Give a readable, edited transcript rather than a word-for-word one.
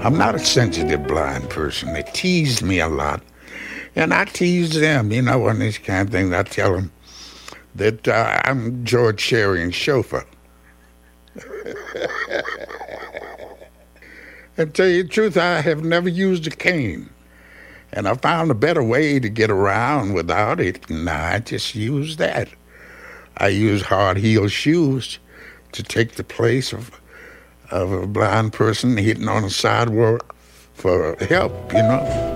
I'm not a sensitive blind person. They teased me a lot, and I teased them, on these kind of things. I tell them that I'm George Sherring's chauffeur. And tell you the truth, I have never used a cane. And I found a better way to get around without it, and I just use that. I use hard-heeled shoes to take the place of a blind person hitting on a sidewalk for help,